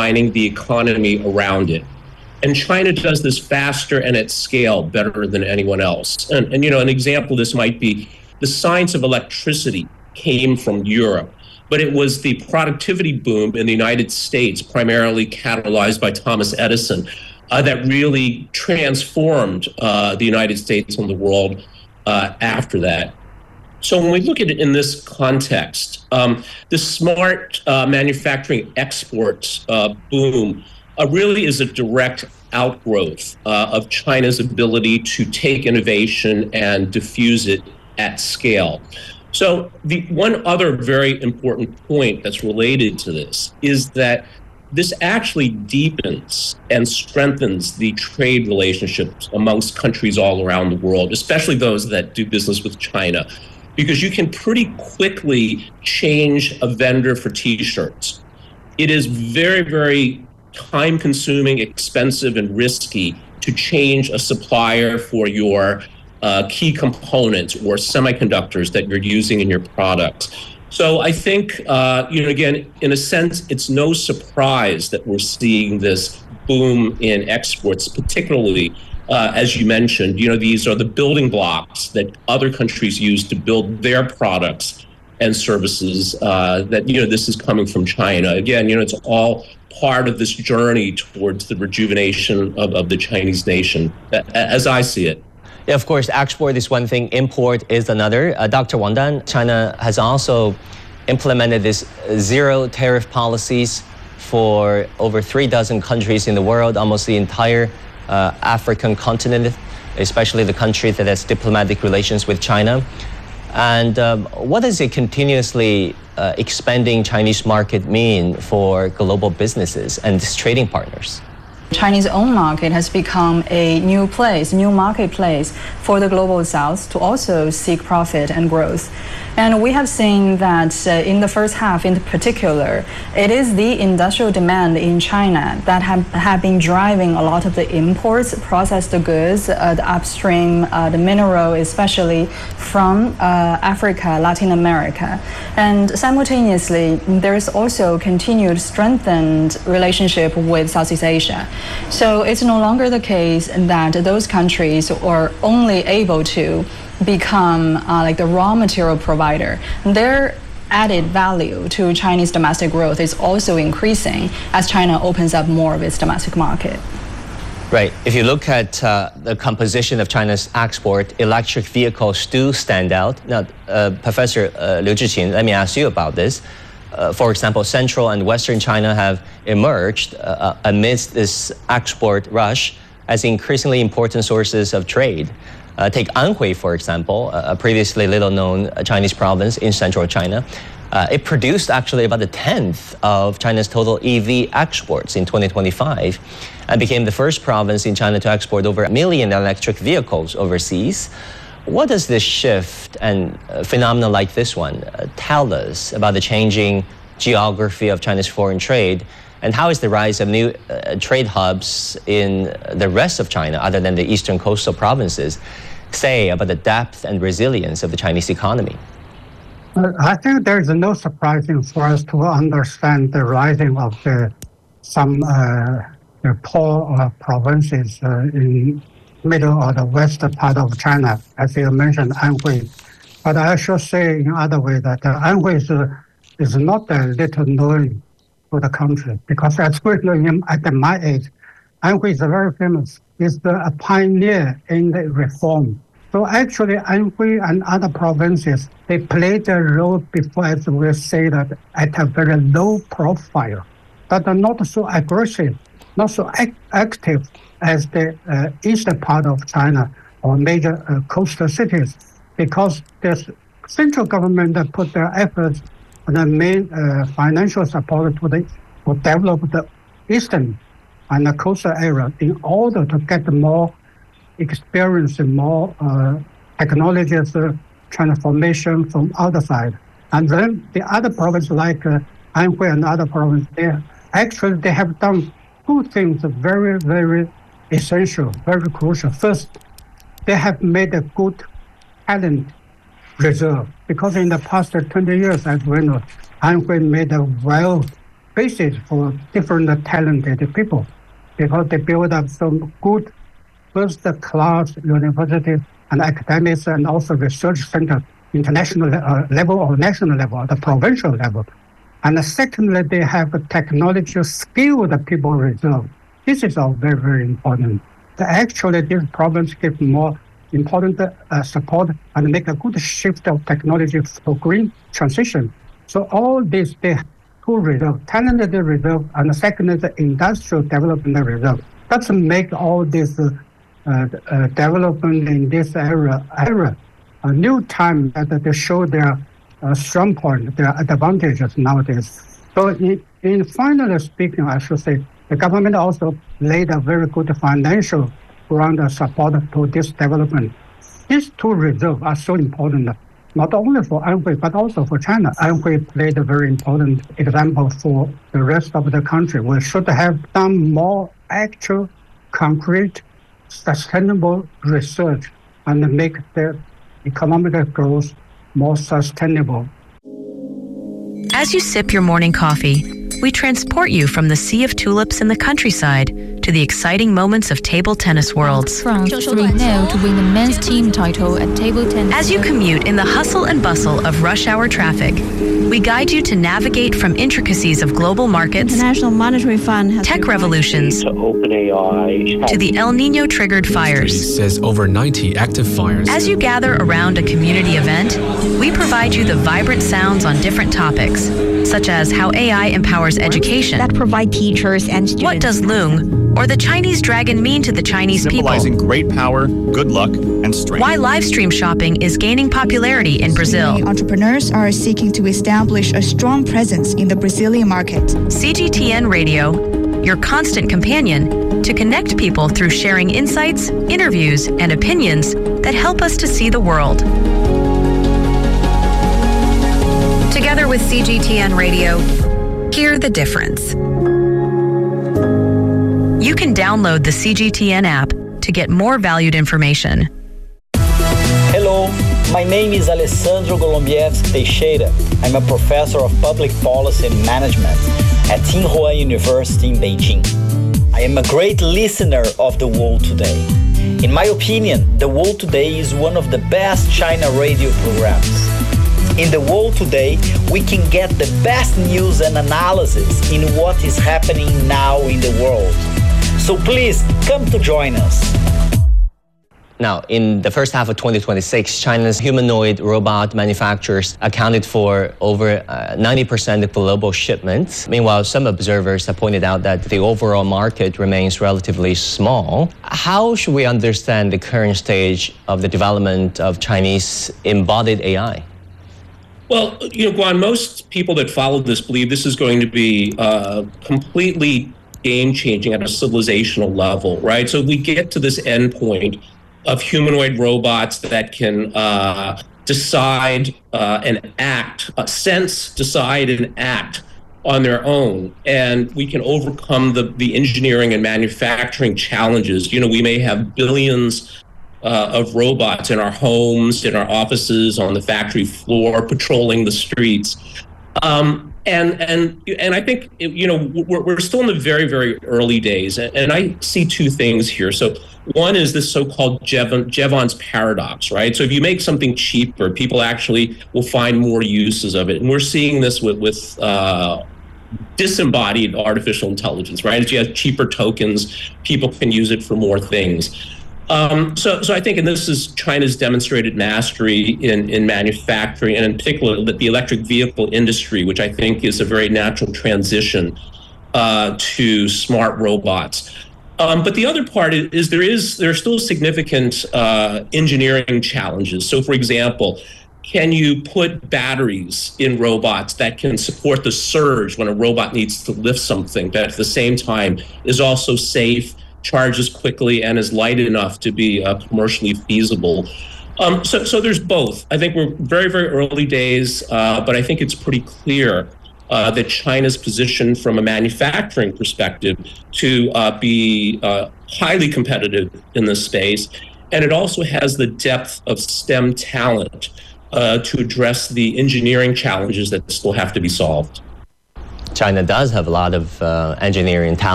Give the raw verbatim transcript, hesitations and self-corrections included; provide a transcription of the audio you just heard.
undermining the economy around it. And China does this faster and at scale better than anyone else. And, and you know, an example of this might be the science of electricity came from Europe, but it was the productivity boom in the United States, primarily catalyzed by Thomas Edison, uh, that really transformed uh, the United States and the world uh, after that. So when we look at it in this context, um, the smart uh, manufacturing exports uh, boom uh, really is a direct outgrowth uh, of China's ability to take innovation and diffuse it at scale. So the one other very important point that's related to this is that this actually deepens and strengthens the trade relationships amongst countries all around the world, especially those that do business with China, because you can pretty quickly change a vendor for T-shirts. It is very, very time-consuming, expensive, and risky to change a supplier for your uh, key components or semiconductors that you're using in your products. So I think, uh, you know, again, in a sense, it's no surprise that we're seeing this boom in exports, particularly, uh, as you mentioned, you know, these are the building blocks that other countries use to build their products and services, uh, that, you know, this is coming from China. Again, you know, it's all part of this journey towards the rejuvenation of, of the Chinese nation, as I see it. Yeah, of course, export is one thing, import is another. Uh, Doctor Wang Dan, China has also implemented this zero tariff policies for over three dozen countries in the world, almost the entire uh, African continent, especially the country that has diplomatic relations with China. And um, what does a continuously uh, expanding Chinese market mean for global businesses and its trading partners? Chinese own market has become a new place, new marketplace for the global south to also seek profit and growth. And we have seen that uh, in the first half in particular, it is the industrial demand in China that have, have been driving a lot of the imports, processed goods, uh, the upstream, uh, the mineral, especially from uh, Africa, Latin America. And simultaneously, there is also continued strengthened relationship with Southeast Asia. So it's no longer the case that those countries are only able to become uh, like the raw material provider. Their added value to Chinese domestic growth is also increasing as China opens up more of its domestic market. Right. If you look at uh, the composition of China's export, electric vehicles do stand out. Now, uh, Professor uh, Liu Zhiqin, let me ask you about this. Uh, for example, Central and Western China have emerged uh, amidst this export rush as increasingly important sources of trade. Uh, take Anhui, for example, a previously little-known Chinese province in central China. Uh, it produced actually about a tenth of China's total E V exports in twenty twenty-five and became the first province in China to export over a million electric vehicles overseas. What does this shift and uh, phenomena like this one uh, tell us about the changing geography of China's foreign trade? And how is the rise of new uh, trade hubs in the rest of China, other than the eastern coastal provinces, say about the depth and resilience of the Chinese economy? I think there is no surprising for us to understand the rising of the, some uh, the poor uh, provinces uh, in middle or the western part of China, as you mentioned, Anhui. But I should say in other way that uh, Anhui is, uh, is not a little known for the country, because as we know at my age, Anhui is very famous. It's the, a pioneer in the reform. So actually, Anhui and other provinces, they played a role before, as we say, that at a very low profile, but not so aggressive, not so act active as the uh, eastern part of China or major uh, coastal cities, because the central government that put their efforts on the main uh, financial support to, the, to develop the eastern and the coastal area in order to get more experience and more uh, technologies uh, transformation from outside. And then the other provinces like uh, Anhui and other provinces, they actually they have done two things very, very essential, very crucial. First, they have made a good talent reserve, because in the past twenty years, as we know, Anhui made a well basis for different talented people because they build up some good first-class universities and academics and also research centers, international uh, level or national level or the provincial level. And secondly, they have a technology skill that people reserve. This is all very, very important. Actually, these problems give more important uh, support and make a good shift of technology for green transition. So all this, they two reserve, talented reserve, and the second is the industrial development reserve. That's make all this uh, uh, development in this area, area a new time that they show their uh, strong point, their advantages nowadays. So in, in finally speaking, I should say, the government also laid a very good financial ground support to this development. These two reserves are so important, not only for Anhui, but also for China. Anhui played a very important example for the rest of the country. We should have done more actual, concrete, sustainable research and make the economic growth more sustainable. As you sip your morning coffee, we transport you from the sea of tulips in the countryside to the exciting moments of table tennis worlds. France three nil to win the men's team title at table tennis. As you commute in the hustle and bustle of rush hour traffic, we guide you to navigate from intricacies of global markets, International Monetary Fund has tech revolutions, to OpenAI, to the El Nino triggered fires. Says over ninety active fires. As you gather around a community event, we provide you the vibrant sounds on different topics, such as how A I empowers education, that provide teachers and students. what does Loong or the Chinese dragon mean to the Chinese people, symbolizing great power, good luck, and strength. why live stream shopping is gaining popularity in Brazil. Entrepreneurs are seeking to establish a strong presence in the Brazilian market. C G T N Radio, your constant companion to connect people through sharing insights, interviews, and opinions that help us to see the world. Together with C G T N Radio, hear the difference. You can download the C G T N app to get more valued information. Hello, my name is Alessandro Golombieski Teixeira. I'm a professor of public policy and management at Tsinghua University in Beijing. I am a great listener of The World Today. In my opinion, The World Today is one of the best China radio programs. In The World Today, we can get the best news and analysis in what is happening now in the world. So please, come to join us. Now, in the first half of twenty twenty-six, China's humanoid robot manufacturers accounted for over uh, ninety percent of global shipments. Meanwhile, some observers have pointed out that the overall market remains relatively small. How should we understand the current stage of the development of Chinese embodied A I? Well, you know, Guan, most people that follow this believe this is going to be uh, completely game-changing at a civilizational level, right? So we get to this endpoint of humanoid robots that can uh, decide uh, and act, uh, sense, decide, and act on their own. And we can overcome the, the engineering and manufacturing challenges. You know, we may have billions uh, of robots in our homes, in our offices, on the factory floor, patrolling the streets. Um, and and and I think, you know, we're, we're still in the very, very early days. And I see two things here. So one is this so-called Jevon, Jevons paradox, right? So if you make something cheaper, people actually will find more uses of it. And we're seeing this with, with uh, disembodied artificial intelligence, right? As you have cheaper tokens, people can use it for more things. Um, so, so I think, and this is China's demonstrated mastery in, in manufacturing, and in particular the, the electric vehicle industry, which I think is a very natural transition uh, to smart robots. Um, but the other part is, is there is there are still significant uh, engineering challenges. So, for example, can you put batteries in robots that can support the surge when a robot needs to lift something, that at the same time is also safe, charges quickly, and is light enough to be uh, commercially feasible? Um, so, so there's both. I think we're very, very early days, uh, but I think it's pretty clear uh, that China's position from a manufacturing perspective to uh, be uh, highly competitive in this space. And it also has the depth of STEM talent uh, to address the engineering challenges that still have to be solved. China does have a lot of uh, engineering talent.